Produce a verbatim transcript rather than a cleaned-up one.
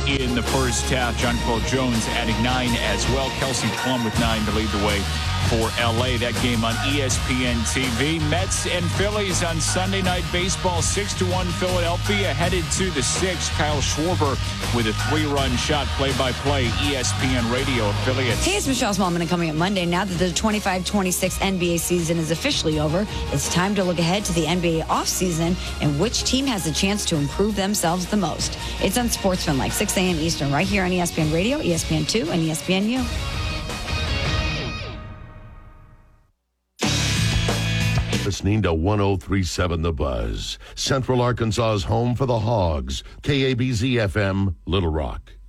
in the first half. John Paul Jones adding nine as well. Kelsey Plum with nine to lead the way for L A. That game on E S P N T V. Mets and Phillies on Sunday Night Baseball. six to one Philadelphia headed to the sixth. Kyle Schwarber with a three-run shot. Play-by-play E S P N Radio affiliate. Hey, it's Michelle Smallman, and coming up Monday. Now that the twenty-five twenty-six N B A season is officially over, it's time to look ahead to the N B A offseason and which team has a chance to improve themselves the most. It's on Sportsman like six a.m. Eastern right here on E S P N Radio, E S P N two, and E S P N U. Listening to one oh three point seven The Buzz, Central Arkansas's home for the Hogs, K A B Z F M, Little Rock.